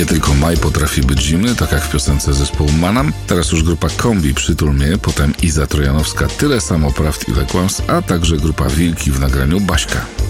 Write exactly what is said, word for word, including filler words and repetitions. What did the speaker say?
Nie tylko maj potrafi być zimny, tak jak w piosence zespołu Manam. Teraz już grupa Kombi Przytul mnie, potem Iza Trojanowska Tyle samo prawd, ile kłamstw, a także grupa Wilki w nagraniu Baśka.